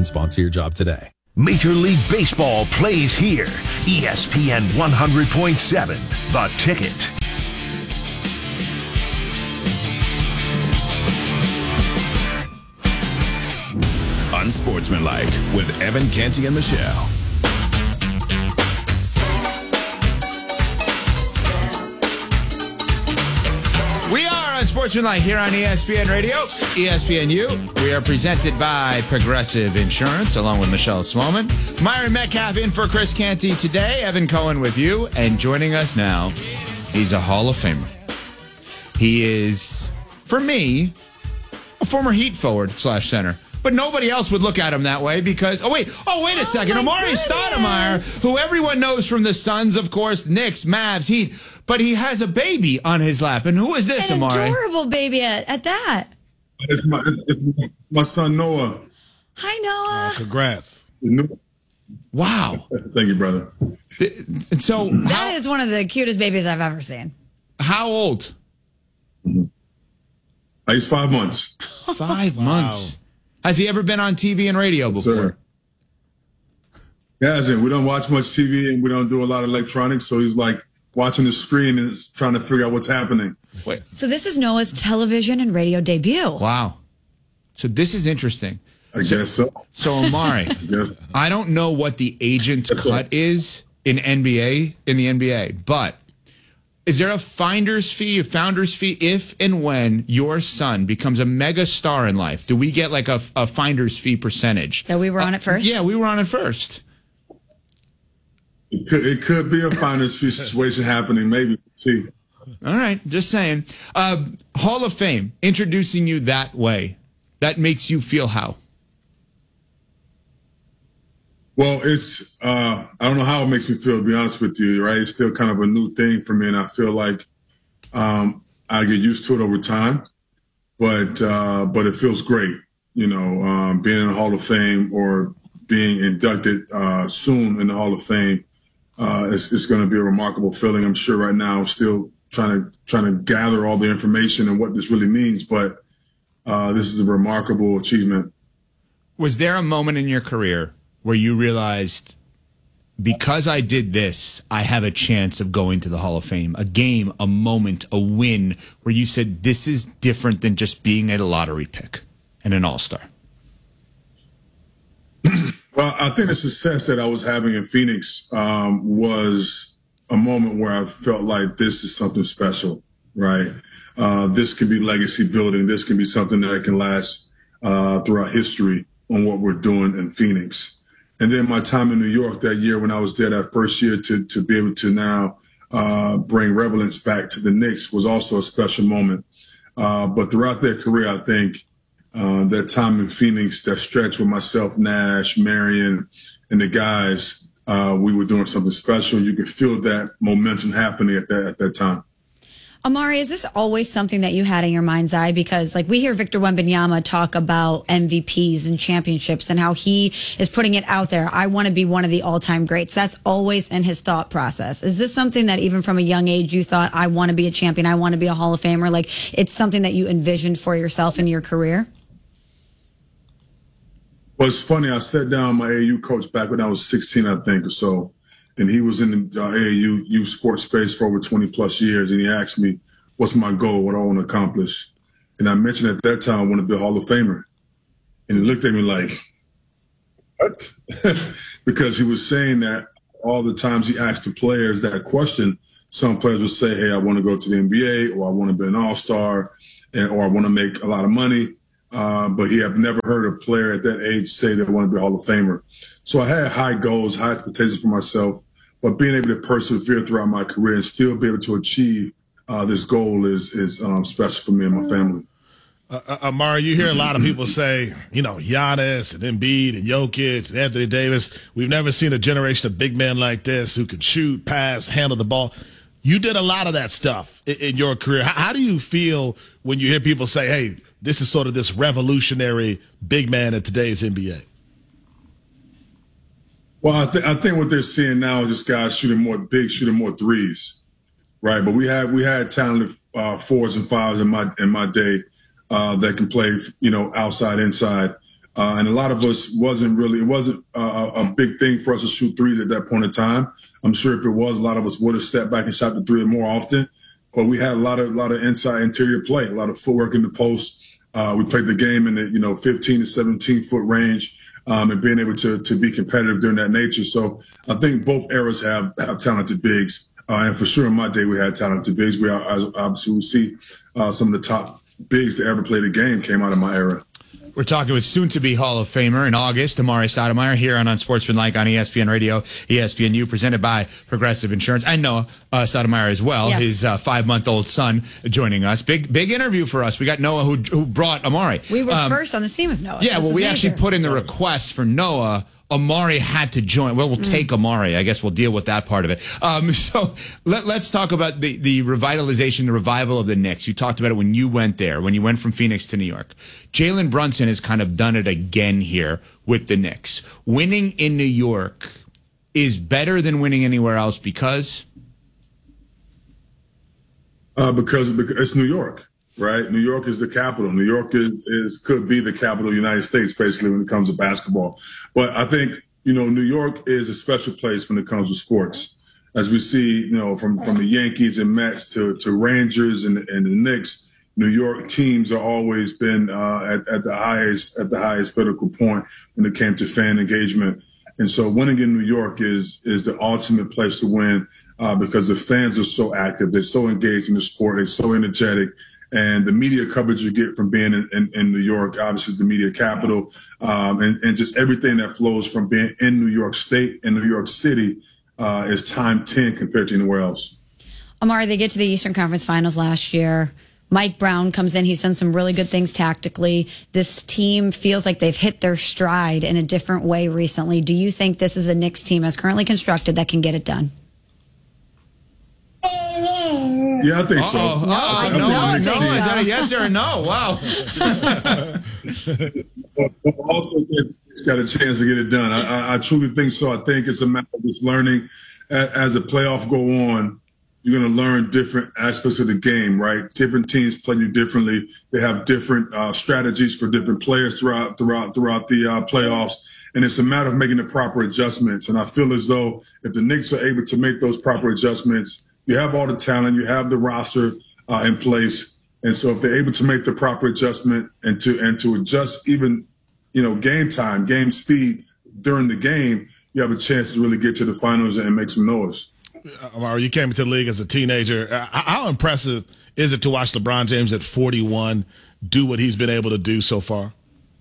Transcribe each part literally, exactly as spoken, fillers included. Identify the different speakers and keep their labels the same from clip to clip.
Speaker 1: and sponsor your job today.
Speaker 2: Major League Baseball plays here. E S P N one hundred point seven, The Ticket.
Speaker 3: Unsportsmanlike with Evan Canty and Michelle.
Speaker 4: We are Unsportsmanlike here on E S P N Radio, E S P N U. We are presented by Progressive Insurance, along with Michelle Sloman. Myron Metcalf in for Chris Canty today. Evan Cohen with you. And joining us now, he's a Hall of Famer. He is, for me, a former Heat forward slash center. But nobody else would look at him that way because, oh, wait, oh, wait a second.
Speaker 5: Oh
Speaker 4: Amari
Speaker 5: goodness.
Speaker 4: Stoudemire, who everyone knows from the Suns, of course, Knicks, Mavs, Heat, but he has a baby on his lap. And who is this,
Speaker 5: An
Speaker 4: Amari?
Speaker 5: adorable baby at, at that.
Speaker 6: It's my, it's my son, Noah.
Speaker 5: Hi, Noah.
Speaker 7: Congrats.
Speaker 4: Wow.
Speaker 6: Thank you, brother.
Speaker 4: And so,
Speaker 5: That
Speaker 4: how,
Speaker 5: is one of the cutest babies I've ever seen.
Speaker 4: how old?
Speaker 6: He's five months.
Speaker 4: Five months. Has he ever been on T V and radio before?
Speaker 6: Sir. He hasn't. We don't watch much T V and we don't do a lot of electronics. So he's like watching the screen and is trying to figure out what's happening.
Speaker 4: Wait.
Speaker 5: So this is Noah's television and radio debut.
Speaker 4: Wow. So this is interesting.
Speaker 6: I guess so.
Speaker 4: So, Amari,
Speaker 6: Yes.
Speaker 4: I don't know what the agent
Speaker 6: That's
Speaker 4: cut
Speaker 6: it.
Speaker 4: is in N B A, in the N B A, but is there a finder's fee, a founder's fee, if and when your son becomes a mega star in life? Do we get like a, a finder's fee percentage?
Speaker 5: That we were on it first?
Speaker 4: Yeah, we were on it first.
Speaker 6: It could, it could be a finder's fee situation happening, maybe. See.
Speaker 4: All right, just saying. Uh, Hall of Fame, introducing you that way. That makes you feel how?
Speaker 6: Well, it's, uh, I don't know how it makes me feel, to be honest with you, right? It's still kind of a new thing for me, and I feel like um, I get used to it over time, but uh, but it feels great, you know, um, being in the Hall of Fame or being inducted uh, soon in the Hall of Fame. Uh, it's it's going to be a remarkable feeling. I'm sure right now I'm still trying to trying to gather all the information and what this really means, but uh, this is a remarkable achievement.
Speaker 4: Was there a moment in your career where you realized, because I did this, I have a chance of going to the Hall of Fame? A game, a moment, a win, where you said, this is different than just being a lottery pick and an all-star?
Speaker 6: Well, I think the success that I was having in Phoenix um, was a moment where I felt like this is something special, right? Uh, this can be legacy building. This can be something that can last uh, throughout history on what we're doing in Phoenix. And then my time in New York that year when I was there that first year to to be able to now uh, bring relevance back to the Knicks was also a special moment. Uh, but throughout their career, I think uh, that time in Phoenix, that stretch with myself, Nash, Marion, and the guys, uh, we were doing something special. You could feel that momentum happening at that at that time.
Speaker 5: Amari, is this always something that you had in your mind's eye? Because, like, we hear Victor Wembanyama talk about M V Ps and championships and how he is putting it out there. I want to be one of the all-time greats. That's always in his thought process. Is this something that even from a young age you thought, I want to be a champion, I want to be a Hall of Famer? Like, it's something that you envisioned for yourself in your career?
Speaker 6: Well, it's funny. I sat down with my A A U coach back when I was sixteen, I think, or so. And he was in the uh, A A U youth sports space for over twenty plus years. And he asked me, what's my goal? What I want to accomplish? And I mentioned at that time, I want to be a Hall of Famer. And he looked at me like, what? Because he was saying that all the times he asked the players that question, some players would say, hey, I want to go to the N B A, or I want to be an all-star, and, or I want to make a lot of money. Uh, but he had never heard a player at that age say they want to be a Hall of Famer. So I had high goals, high expectations for myself, but being able to persevere throughout my career and still be able to achieve uh, this goal is is um, special for me and my family.
Speaker 7: Uh, uh, Amari, you hear a lot of people say, you know, Giannis and Embiid and Jokic and Anthony Davis. We've never seen a generation of big men like this who can shoot, pass, handle the ball. You did a lot of that stuff in, in your career. How, how do you feel when you hear people say, hey, this is sort of this revolutionary big man in today's N B A?
Speaker 6: Well, I, th- I think what they're seeing now is just guys shooting more big, shooting more threes, right? But we had we had talented uh, fours and fives in my in my day uh, that can play, you know, outside, inside. Uh, and a lot of us wasn't really, it wasn't uh, a big thing for us to shoot threes at that point in time. I'm sure if it was, a lot of us would have stepped back and shot the three more often. But we had a lot of, a lot of inside interior play, a lot of footwork in the post. Uh, we played the game in the, you know, fifteen to seventeen foot range, um, and being able to, to be competitive during that nature. So I think both eras have, have talented bigs. Uh, and for sure in my day, we had talented bigs. We are, obviously we see uh, some of the top bigs to ever play the game came out of my era.
Speaker 4: We're talking with soon-to-be Hall of Famer in August, Amar'e Stoudemire, here on Unsportsmanlike on E S P N Radio, E S P N U, presented by Progressive Insurance. And Noah uh, Stoudemire as well, yes. His uh, five-month-old son joining us. Big big interview for us. We got Noah who who brought Amar'e.
Speaker 5: We were
Speaker 4: um,
Speaker 5: first on the scene with Noah.
Speaker 4: Yeah,
Speaker 5: so
Speaker 4: well, we
Speaker 5: major.
Speaker 4: actually put in the request for Noah. Amar'e had to join. Well, we'll mm. take Amar'e. I guess we'll deal with that part of it. Um, so let, let's talk about the, the revitalization, the revival of the Knicks. You talked about it when you went there, when you went from Phoenix to New York. Jalen Brunson has kind of done it again here with the Knicks. Winning in New York is better than winning anywhere else because?
Speaker 6: Uh, because, because it's New York. Right, New York is the capital. New York is, is could be the capital of the United States, basically, when it comes to basketball. But I think, you know, New York is a special place when it comes to sports. As we see, you know, from, from the Yankees and Mets to, to Rangers and, and the Knicks, New York teams have always been uh, at, at the highest at the highest pinnacle point when it came to fan engagement. And so winning in New York is is the ultimate place to win uh, because the fans are so active. They're so engaged in the sport. They're so energetic. And the media coverage you get from being in, in, in New York, obviously, is the media capital, um, and, and just everything that flows from being in New York State and New York City uh, is time ten compared to anywhere else.
Speaker 5: Amar'e, they get to the Eastern Conference Finals last year. Mike Brown comes in. He's done some really good things tactically. This team feels like they've hit their stride in a different way recently. Do you think this is a Knicks team as currently constructed that can get it done?
Speaker 6: Yeah, I think so.
Speaker 4: Uh-oh.
Speaker 5: No,
Speaker 4: Uh-oh.
Speaker 5: I
Speaker 4: no,
Speaker 5: don't
Speaker 4: no,
Speaker 5: think
Speaker 4: no.
Speaker 5: so.
Speaker 4: Is that a yes or a no? Wow.
Speaker 6: But also, it's got a chance to get it done. I, I, I truly think so. I think it's a matter of just learning as, as the playoffs go on. You're going to learn different aspects of the game, right? Different teams play you differently. They have different uh, strategies for different players throughout throughout throughout the uh, playoffs, and it's a matter of making the proper adjustments. And I feel as though if the Knicks are able to make those proper adjustments, you have all the talent, you have the roster uh, in place, and so if they're able to make the proper adjustment and to and to adjust even, you know, game time, game speed during the game, you have a chance to really get to the finals and make some noise.
Speaker 7: Amar'e, you came into the league as a teenager. How impressive is it to watch LeBron James at forty-one do what he's been able to do so far?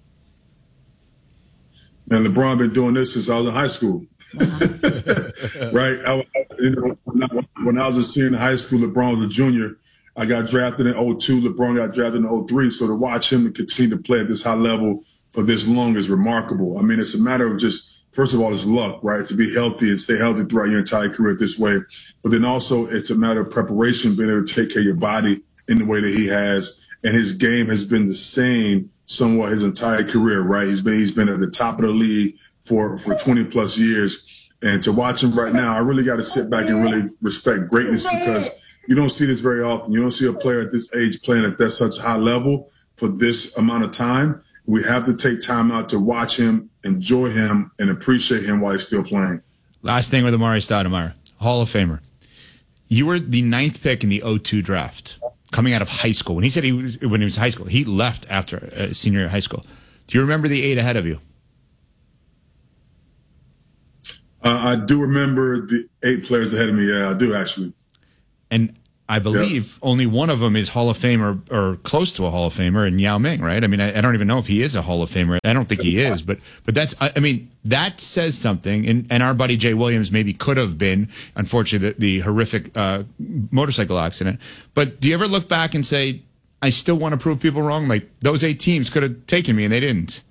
Speaker 6: And LeBron been doing this since I was in high school. Uh-huh. Right? I, you know, when, I, when I was a senior in high school, LeBron was a junior. I got drafted in oh two. LeBron got drafted in oh three. So to watch him continue to play at this high level for this long is remarkable. I mean, it's a matter of just, first of all, it's luck, right? To be healthy and stay healthy throughout your entire career this way. But then also it's a matter of preparation, being able to take care of your body in the way that he has. And his game has been the same somewhat his entire career, right? He's been, he's been at the top of the league for, for twenty plus years. And to watch him right now, I really got to sit back and really respect greatness because you don't see this very often. You don't see a player at this age playing at that such a high level for this amount of time. We have to take time out to watch him, enjoy him, and appreciate him while he's still playing.
Speaker 4: Last thing with Amar'e Stoudemire, Hall of Famer. You were the ninth pick in the oh two draft, coming out of high school. When he said he was when he was in high school, he left after uh, senior year of high school. Do you remember the eight ahead of you?
Speaker 6: Uh, I do remember the eight players ahead of me. Yeah, I do actually.
Speaker 4: And I believe yep. only one of them is Hall of Famer or close to a Hall of Famer, and Yao Ming, right? I mean, I, I don't even know if he is a Hall of Famer. I don't think he is, but but that's, I, I mean, that says something. And, and our buddy Jay Williams maybe could have been, unfortunately, the, the horrific uh, motorcycle accident. But do you ever look back and say, I still want to prove people wrong? Like, those eight teams could have taken me, and they didn't.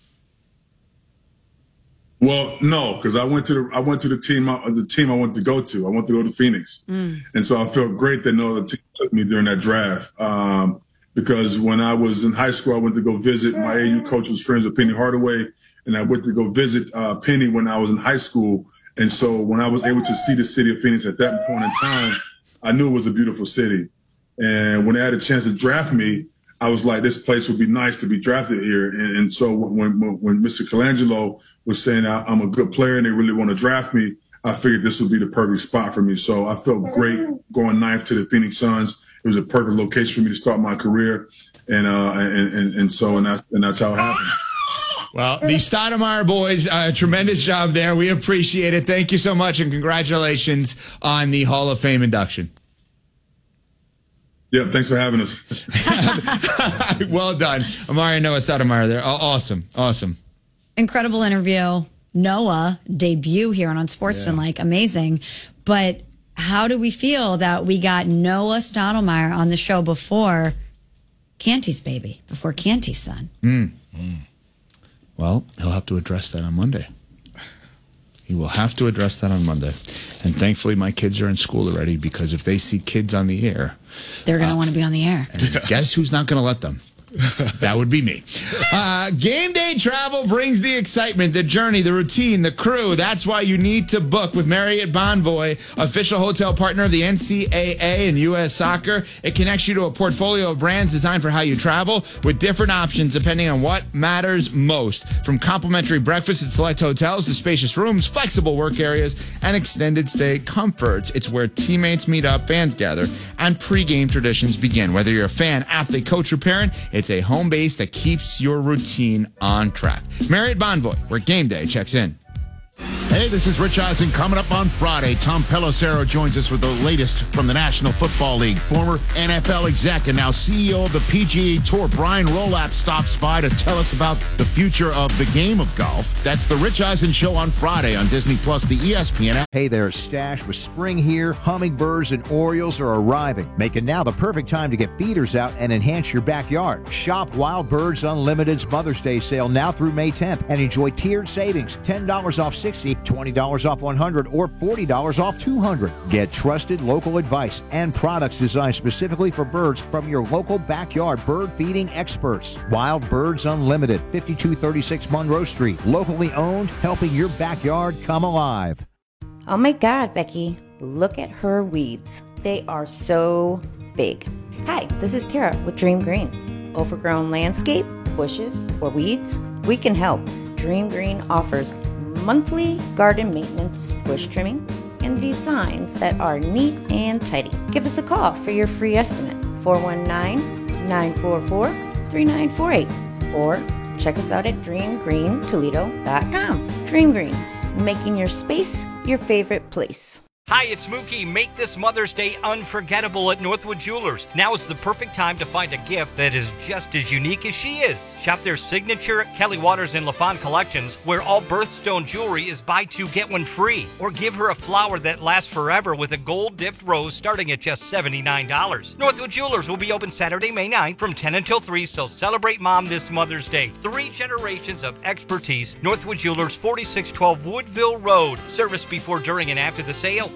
Speaker 6: Well, no, because I went to the I went to the team I, the team I wanted to go to. I wanted to go to Phoenix, mm. and so I felt great that no other team took me during that draft. Um, because when I was in high school, I went to go visit my A U coach was friends with Penny Hardaway, and I went to go visit uh, Penny when I was in high school. And so when I was able to see the city of Phoenix at that point in time, I knew it was a beautiful city. And when they had a chance to draft me, I was like, this place would be nice to be drafted here. And, and so when, when when Mister Colangelo was saying I'm a good player and they really want to draft me, I figured this would be the perfect spot for me. So I felt great going ninth to the Phoenix Suns. It was a perfect location for me to start my career. And uh, and, and, and so and that's, and that's how it happened.
Speaker 4: Well, the Stoudemire boys, uh, tremendous job there. We appreciate it. Thank you so much, and congratulations on the Hall of Fame induction.
Speaker 6: Yeah, thanks for having us.
Speaker 4: Well done. Amari and Noah Stoudemire there. Oh, awesome. Awesome.
Speaker 5: Incredible interview. Noah, debut here on Unsportsmanlike. Yeah. Amazing. But how do we feel that we got Noah Stoudemire on the show before Canty's baby, before Canty's son?
Speaker 4: Mm. Mm. Well, he'll have to address that on Monday. He will have to address that on Monday. And thankfully, my kids are in school already, because if they see kids on the air,
Speaker 5: they're going to
Speaker 4: uh,
Speaker 5: want to be on the air.
Speaker 4: And guess who's not going to let them? That would be me. Uh, game day travel brings the excitement, the journey, the routine, the crew. That's why you need to book with Marriott Bonvoy, official hotel partner of the N C double A and U S Soccer. It connects you to a portfolio of brands designed for how you travel, with different options depending on what matters most. From complimentary breakfast at select hotels to spacious rooms, flexible work areas, and extended stay comforts. It's where teammates meet up, fans gather, and pregame traditions begin. Whether you're a fan, athlete, coach, or parent, it's a home base that keeps your routine on track. Marriott Bonvoy, where game day checks in.
Speaker 1: Hey, this is Rich Eisen. Coming up on Friday, Tom Pelissero joins us with the latest from the National Football League. Former N F L exec and now C E O of the P G A Tour, Brian Rolapp, stops by to tell us about the future of the game of golf. That's the Rich Eisen Show on Friday on Disney Plus, the E S P N app.
Speaker 8: Hey there, Stash. With spring here, hummingbirds and orioles are arriving, making now the perfect time to get feeders out and enhance your backyard. Shop Wild Birds Unlimited's Mother's Day sale now through May tenth and enjoy tiered savings, ten dollars off sixty, twenty dollars off one hundred, or forty dollars off two hundred. Get trusted local advice and products designed specifically for birds from your local backyard bird feeding experts. Wild Birds Unlimited, fifty-two thirty-six Monroe Street. Locally owned, helping your backyard come alive.
Speaker 9: Oh my God, Becky, look at her weeds. They are so big. Hi, this is Tara with Dream Green. Overgrown landscape, bushes, or weeds? We can help. Dream Green offers monthly garden maintenance, bush trimming, and designs that are neat and tidy. Give us a call for your free estimate, four one nine, nine four four, three nine four eight, or check us out at dream green toledo dot com. Dream Green, making your space your favorite place.
Speaker 10: Hi, it's Mookie. Make this Mother's Day unforgettable at Northwood Jewelers. Now is the perfect time to find a gift that is just as unique as she is. Shop their signature Kelly Waters and LaFawn collections, where all birthstone jewelry is buy two, get one free. Or give her a flower that lasts forever with a gold-dipped rose starting at just seventy-nine dollars. Northwood Jewelers will be open Saturday, May ninth from ten until three, so celebrate Mom this Mother's Day. Three generations of expertise. Northwood Jewelers, forty-six twelve Woodville Road. Service before, during, and after the sale.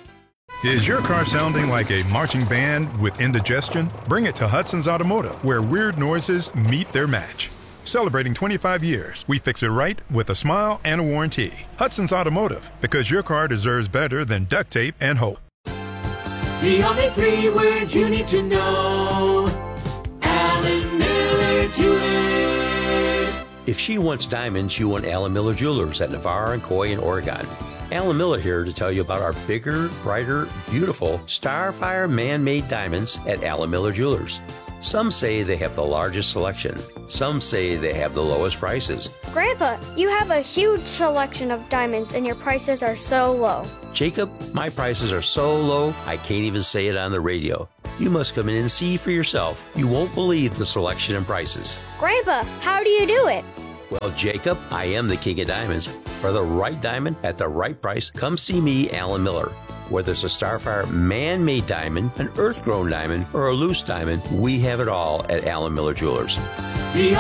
Speaker 11: Is your car sounding like a marching band with indigestion? Bring it to Hudson's Automotive, where weird noises meet their match. Celebrating twenty-five years, we fix it right with a smile and a warranty. Hudson's Automotive, because your car deserves better than duct tape and hope.
Speaker 12: The only three words you need to know. Alan Miller Jewelers.
Speaker 13: If she wants diamonds, you want Alan Miller Jewelers at Navarre and Coy in Oregon. Alan Miller here to tell you about our bigger, brighter, beautiful Starfire man-made diamonds at Alan Miller Jewelers. Some say they have the largest selection. Some say they have the lowest prices.
Speaker 14: Grandpa, you have a huge selection of diamonds and your prices are so low.
Speaker 13: Jacob, my prices are so low, I can't even say it on the radio. You must come in and see for yourself. You won't believe the selection and prices.
Speaker 14: Grandpa, how do you do it?
Speaker 13: Well, Jacob, I am the king of diamonds. For the right diamond at the right price, come see me, Alan Miller. Whether it's a Starfire man-made diamond, an earth-grown diamond, or a loose diamond, we have it all at Alan Miller Jewelers.
Speaker 12: The